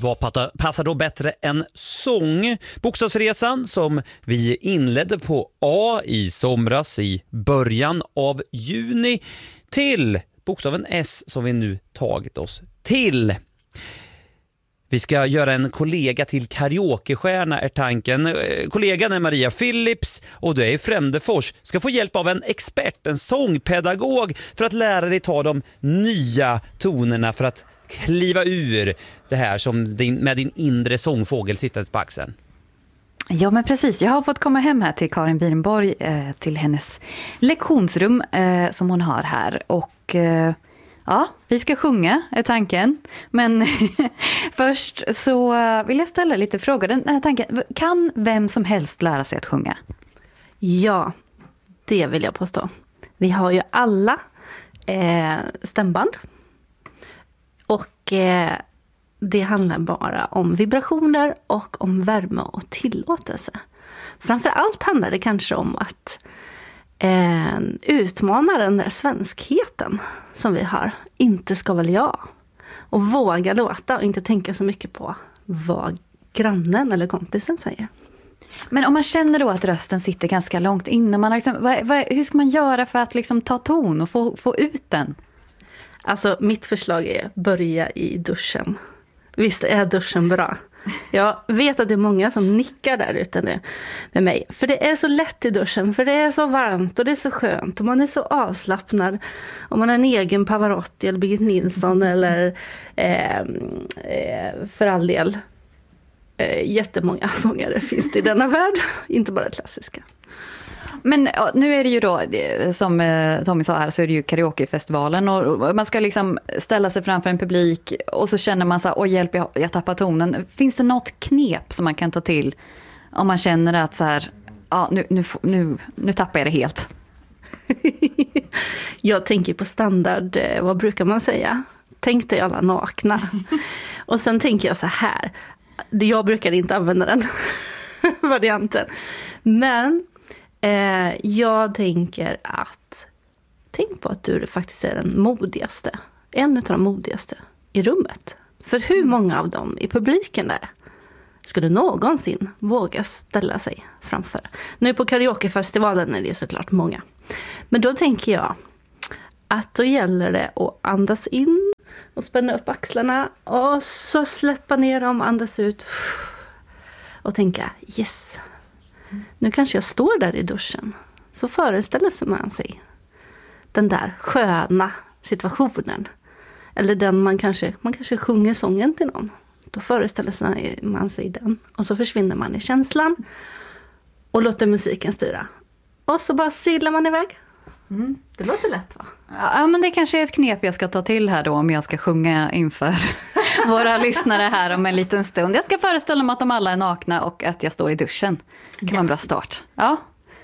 Vad passar då bättre än sång? Bokstavsresan som vi inledde på A i somras i början av juni till bokstaven S som vi nu tagit oss till. Vi ska göra en kollega till karaokestjärna är tanken. Kollegan är Maria Phillips och du är i Främdefors. Ska få hjälp av en expert, en sångpedagog för att lära dig ta de nya tonerna för att kliva ur det här som med din inre sångfågel sitter på axeln. Ja, men precis. Jag har fått komma hem här till Karin Birenborg till hennes lektionsrum som hon har här. Och ja, vi ska sjunga är tanken. Men först så vill jag ställa lite frågor. Den här tanken, kan vem som helst lära sig att sjunga? Ja, det vill jag påstå. Vi har ju alla stämband. Och det handlar bara om vibrationer och om värme och tillåtelse. Framförallt handlar det kanske om att utmana den där svenskheten som vi har. Inte ska väl jag. Och våga låta och inte tänka så mycket på vad grannen eller kompisen säger. Men om man känner då att rösten sitter ganska långt inne, man liksom, hur ska man göra för att liksom ta ton och få ut den? Alltså mitt förslag är börja i duschen. Visst är duschen bra. Jag vet att det är många som nickar där ute nu med mig. För det är så lätt i duschen, för det är så varmt och det är så skönt. Och man är så avslappnad. Om man har en egen Pavarotti eller Birgit Nilsson eller för all del. Jättemånga sångare finns det i denna värld, inte bara klassiska. Men nu är det ju då, som Tommy sa här, så är det ju karaokefestivalen och man ska liksom ställa sig framför en publik och så känner man så här, åh hjälp, jag tappar tonen. Finns det något knep som man kan ta till om man känner att så här, ja, nu tappar jag det helt? Jag tänker på standard, vad brukar man säga? Tänk dig alla nakna. Och sen tänker jag så här, jag brukar inte använda den varianten. Men jag tänker att tänk på att du faktiskt är den modigaste. En av de modigaste i rummet. För hur många av dem i publiken där skulle någonsin våga ställa sig framför? Nu på karaokefestivalen är det såklart många. Men då tänker jag att då gäller det att andas in och spänna upp axlarna och så släppa ner dem, andas ut och tänka yes. Nu kanske jag står där i duschen. Så föreställer man sig den där sköna situationen. Eller den man kanske sjunger sången till någon. Då föreställer man sig den. Och så försvinner man i känslan. Och låter musiken styra. Och så bara sidlar man iväg. Mm. Det låter lätt, va? Ja, men det kanske är ett knep jag ska ta till här då om jag ska sjunga inför våra lyssnare här om en liten stund. Jag ska föreställa mig att de alla är nakna och att jag står i duschen. Det kan vara en bra start. Ja.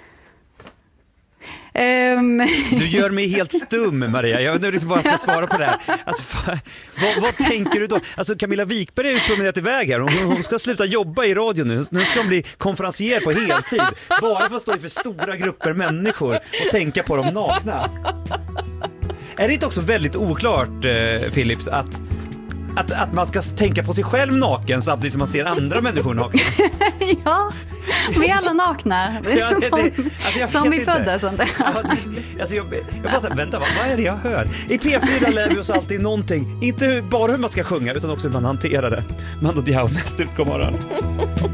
Du gör mig helt stum, Maria. Jag undrar bara ska svara på det här. Alltså, vad tänker du då? Alltså, Camilla Wikberg är ju promenerat iväg här. Hon ska sluta jobba i radio nu. Nu ska hon bli konferencier på heltid. Bara för att stå inför stora grupper människor och tänka på dem nakna. Är det inte också väldigt oklart, Philips, att man ska tänka på sig själv naken samtidigt som man ser andra människor nakna? Ja, vi är alla nakna. Ja, som vi föddes. Jag bara säger, vänta, vad är det jag hör? I P4 lär vi oss alltid någonting. Inte bara hur man ska sjunga utan också hur man hanterar det. Mando Diao, nästa ut, god morgon.